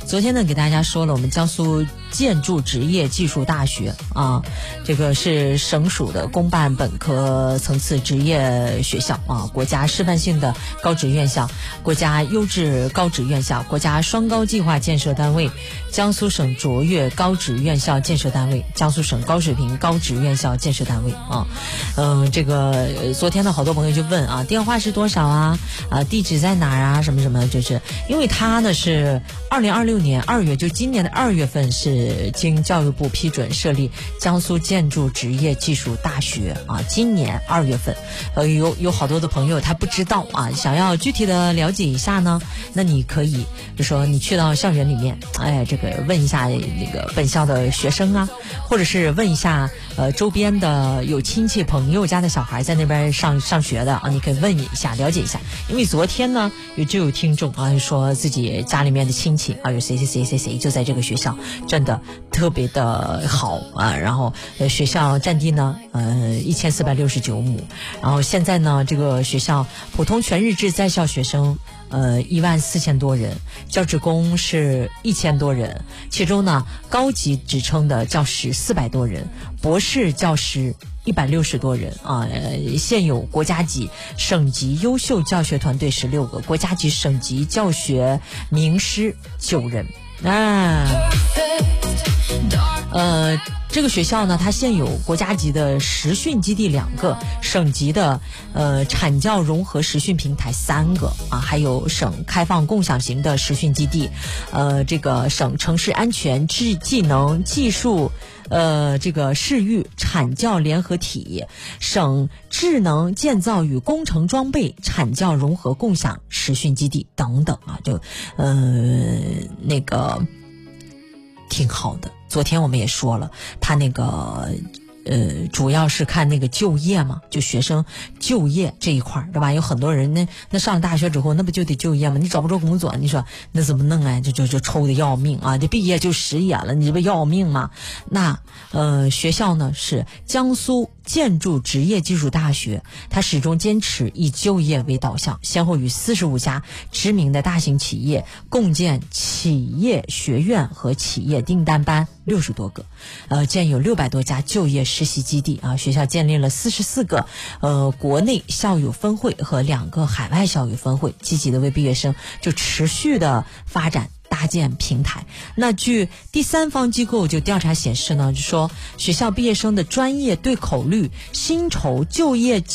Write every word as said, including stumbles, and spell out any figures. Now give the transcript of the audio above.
昨天呢，给大家说了我们江苏建筑职业技术大学啊，这个是省属的公办本科层次职业学校啊，国家示范性的高职院校，国家优质高职院校，国家双高计划建设单位，江苏省卓越高职院校建设单位，江苏省高水平高职院校建设单位啊。嗯、呃，这个昨天呢，好多朋友就问啊，电话是多少啊？啊，地址在哪儿啊？什么什么？就是因为他呢是二零二六年二月，就今年的二月份是经教育部批准设立江苏建筑职业技术大学啊。今年二月份，呃，有有好多的朋友他不知道啊，想要具体的了解一下呢，那你可以就说你去到校园里面，哎，这个问一下那个本校的学生啊，或者是问一下呃周边的有亲戚朋友家的小孩在那边上上学的啊，你可以问一下了解一下。因为昨天呢，有就有听众啊说自己家里面的亲戚啊有谁谁谁谁谁就在这个学校，真的特别的好啊。然后呃学校占地呢呃一千四百六十九亩，然后现在呢这个学校普通全日制在校学生呃一万四千多人，教职工是一千多人，其中呢高级职称的教师四百多人，博士教师一百六十多人啊，呃，现有国家级、省级优秀教学团队十六个，国家级、省级教学名师九人啊。呃，这个学校呢，它现有国家级的实训基地两个，省级的呃产教融合实训平台三个啊，还有省开放共享型的实训基地，呃，这个省城市安全技技能技术。呃，这个市域产教联合体，省智能建造与工程装备产教融合共享实训基地等等啊，就呃那个挺好的。昨天我们也说了，他那个呃，主要是看那个就业嘛，就学生就业这一块，对吧？有很多人呢，那上了大学之后，那不就得就业吗？你找不着工作，你说那怎么弄啊？就就就抽的要命啊！这毕业就失业了，你这不要命吗？那呃，学校呢是江苏建筑职业技术大学，它始终坚持以就业为导向，先后与四十五家知名的大型企业共建企业学院和企业订单班六十多个，呃，建有六百多家就业实习基地啊。学校建立了四十四个呃国内校友分会和两个海外校友分会，积极的为毕业生就持续的发展搭建平台。那据第三方机构就调查显示呢，就说学校毕业生的专业对口率、薪酬、就业